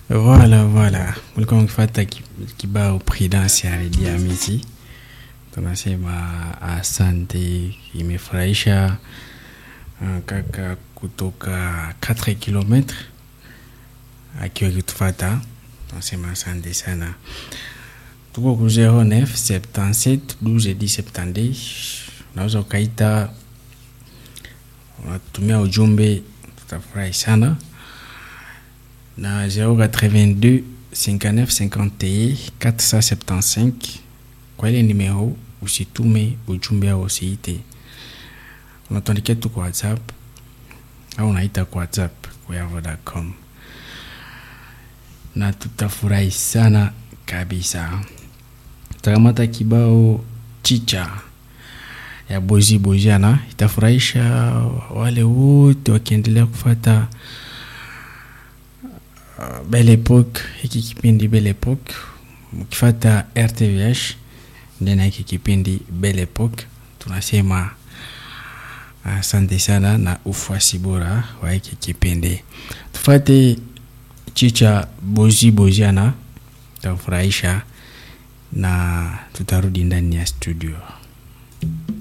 Voilà. Mulikuwa mkifuata kibao Prudence ya Redi Amisi. Tunasema asante, imefurahisha kaka kutoka 4 km akiwa kitufuata. Tunasema asante sana. Tuko ku 09 77 12 10 70. Unaweza ukaita, unatumia ujumbe, tutafurahi sana. Na 082 59 51 475. Kwa ile numero usitume ujumbe au usiite. Unatuandikia tu kwa WhatsApp au unaita kwa WhatsApp kwa Vodacom. Na tutafurahi sana kabisa. Tutakamata kibao Chicha ya Boziana. Itafurahisha wale wote wakiendelea kufuata Belle Époque. Hiki kipindi Belle Époque mkifuata RTVH ndena hiki kipindi Belle Époque. Tunasema asante sana na ufuasi bora wa hiki kipindi. Tufuate Chicha Boziana, tutafurahisha na tutarudi ndani ya studio.